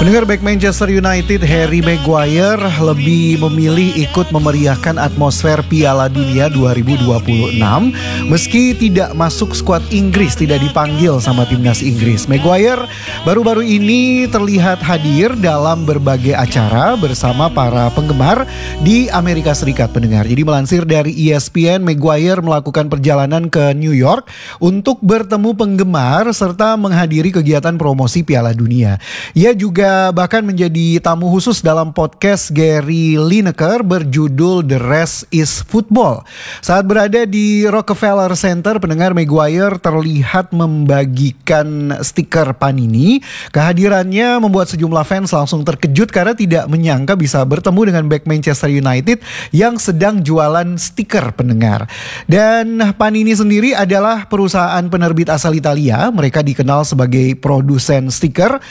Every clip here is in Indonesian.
Pendengar back Manchester United Harry Maguire lebih memilih ikut memeriahkan atmosfer Piala Dunia 2026 meski tidak masuk skuad Inggris, tidak dipanggil sama timnas Inggris. Maguire baru-baru ini terlihat hadir dalam berbagai acara bersama para penggemar di Amerika Serikat, pendengar. Jadi melansir dari ESPN, Maguire melakukan perjalanan ke New York untuk bertemu penggemar serta menghadiri kegiatan promosi Piala Dunia. Ia juga bahkan menjadi tamu khusus dalam podcast Gary Lineker berjudul The Rest is Football. Saat berada di Rockefeller Center, pendengar, Maguire terlihat membagikan stiker Panini. Kehadirannya membuat sejumlah fans langsung terkejut karena tidak menyangka bisa bertemu dengan back Manchester United yang sedang jualan stiker, pendengar. Dan Panini sendiri adalah perusahaan penerbit asal Italia. Mereka dikenal sebagai produsen stiker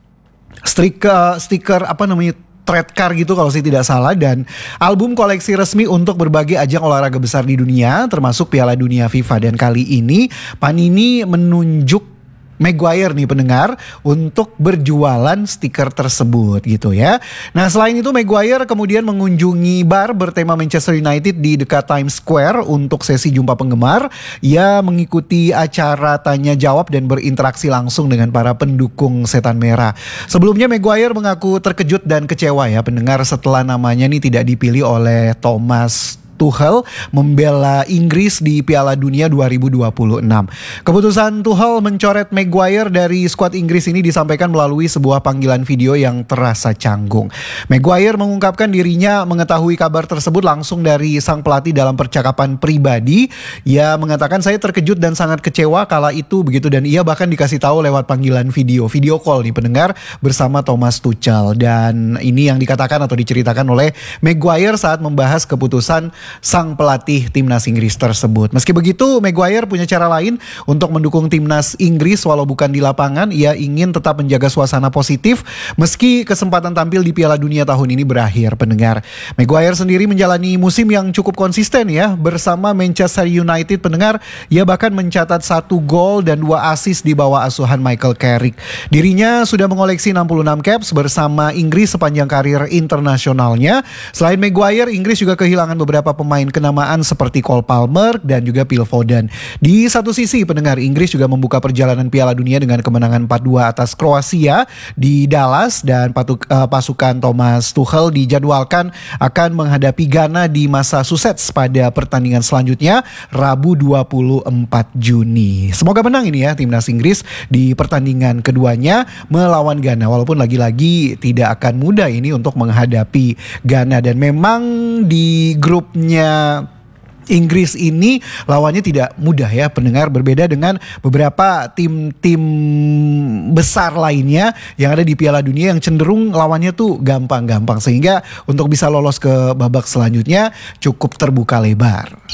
trade car gitu kalau saya tidak salah, dan album koleksi resmi untuk berbagai ajang olahraga besar di dunia termasuk Piala Dunia FIFA. Dan kali ini Panini menunjuk Maguire nih, pendengar, untuk berjualan stiker tersebut gitu ya. Nah, selain itu Maguire kemudian mengunjungi bar bertema Manchester United di dekat Times Square untuk sesi jumpa penggemar. Ia mengikuti acara tanya jawab dan berinteraksi langsung dengan para pendukung Setan Merah. Sebelumnya Maguire mengaku terkejut dan kecewa ya, pendengar, setelah namanya nih tidak dipilih oleh Thomas Tuchel membela Inggris di Piala Dunia 2026. Keputusan Tuchel mencoret Maguire dari skuad Inggris ini disampaikan melalui sebuah panggilan video yang terasa canggung. Maguire mengungkapkan dirinya mengetahui kabar tersebut langsung dari sang pelatih dalam percakapan pribadi. Ia mengatakan, "Saya terkejut dan sangat kecewa kala itu," begitu, dan ia bahkan dikasih tahu lewat panggilan video call nih, pendengar, bersama Thomas Tuchel. Dan ini yang dikatakan atau diceritakan oleh Maguire saat membahas keputusan sang pelatih timnas Inggris tersebut. Meski begitu, Maguire punya cara lain untuk mendukung timnas Inggris walau bukan di lapangan. Ia ingin tetap menjaga suasana positif meski kesempatan tampil di Piala Dunia tahun ini berakhir, pendengar. Maguire sendiri menjalani musim yang cukup konsisten ya bersama Manchester United, pendengar. Ia bahkan mencatat 1 gol dan 2 assist di bawah asuhan Michael Carrick. Dirinya sudah mengoleksi 66 caps bersama Inggris sepanjang karir internasionalnya. Selain Maguire, Inggris juga kehilangan beberapa pemain kenamaan seperti Cole Palmer dan juga Phil Foden. Di satu sisi, pendengar, Inggris juga membuka perjalanan Piala Dunia dengan kemenangan 4-2 atas Kroasia di Dallas, dan pasukan Thomas Tuchel dijadwalkan akan menghadapi Ghana di Massachusetts pada pertandingan selanjutnya Rabu 24 Juni. Semoga menang ini ya timnas Inggris di pertandingan keduanya melawan Ghana, walaupun lagi-lagi tidak akan mudah ini untuk menghadapi Ghana. Dan memang di grupnya Inggris ini lawannya tidak mudah ya, pendengar, berbeda dengan beberapa tim-tim besar lainnya yang ada di Piala Dunia yang cenderung lawannya tuh gampang-gampang, sehingga untuk bisa lolos ke babak selanjutnya cukup terbuka lebar.